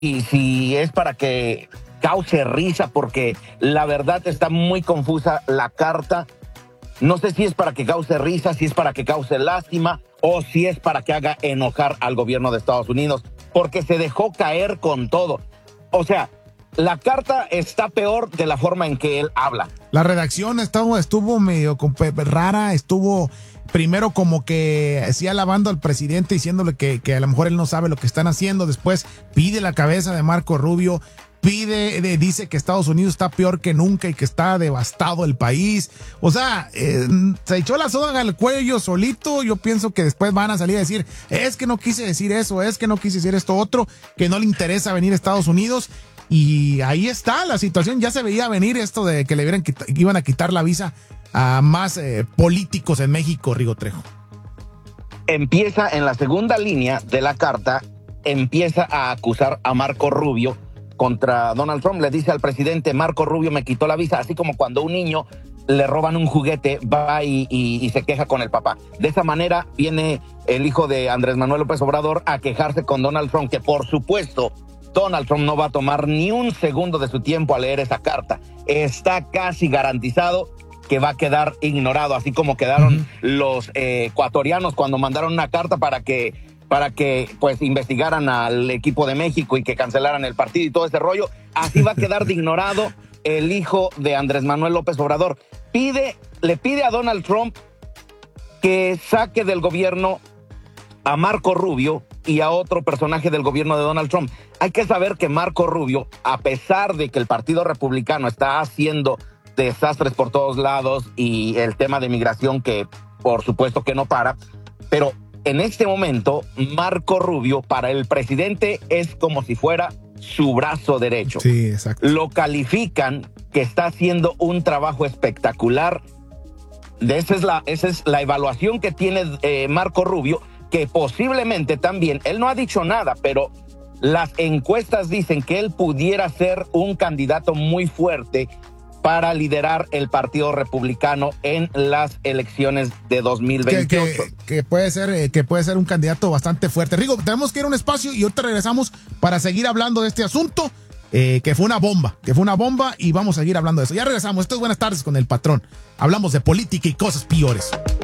y si es para que cause risa, porque la verdad está muy confusa la carta. No sé si es para que cause risa, si es para que cause lástima o si es para que haga enojar al gobierno de Estados Unidos, porque se dejó caer con todo. O sea, la carta está peor de la forma en que él habla. La redacción estuvo medio rara, estuvo primero como que sí alabando al presidente, diciéndole que a lo mejor él no sabe lo que están haciendo, después pide la cabeza de Marco Rubio, dice que Estados Unidos está peor que nunca y que está devastado el país. O sea, se echó la soga al cuello solito. Yo pienso que después van a salir a decir, es que no quise decir eso, es que no quise decir esto otro, que no le interesa venir a Estados Unidos. Y ahí está la situación, ya se veía venir esto de que iban a quitar la visa a más políticos en México, Rigo Trejo. Empieza en la segunda línea de la carta, empieza a acusar a Marco Rubio contra Donald Trump. Le dice al presidente, Marco Rubio me quitó la visa, así como cuando un niño le roban un juguete, va y se queja con el papá. De esa manera viene el hijo de Andrés Manuel López Obrador a quejarse con Donald Trump, que por supuesto Donald Trump no va a tomar ni un segundo de su tiempo a leer esa carta. Está casi garantizado que va a quedar ignorado, así como quedaron los ecuatorianos cuando mandaron una carta para que pues investigaran al equipo de México y que cancelaran el partido y todo ese rollo. Así va a quedar de ignorado el hijo de Andrés Manuel López Obrador. Le pide a Donald Trump que saque del gobierno a Marco Rubio y a otro personaje del gobierno de Donald Trump. Hay que saber que Marco Rubio, a pesar de que el Partido Republicano está haciendo desastres por todos lados y el tema de migración que por supuesto que no para, pero en este momento Marco Rubio para el presidente es como si fuera su brazo derecho. Sí, exacto. Lo califican que está haciendo un trabajo espectacular. Esa es la evaluación que tiene Marco Rubio, que posiblemente también, él no ha dicho nada, pero las encuestas dicen que él pudiera ser un candidato muy fuerte para liderar el Partido Republicano en las elecciones de 2028. Que puede ser un candidato bastante fuerte. Rigo, tenemos que ir a un espacio y ahorita regresamos para seguir hablando de este asunto, que fue una bomba y vamos a seguir hablando de eso. Ya regresamos. Esto es Buenas Tardes con el Patrón. Hablamos de política y cosas peores.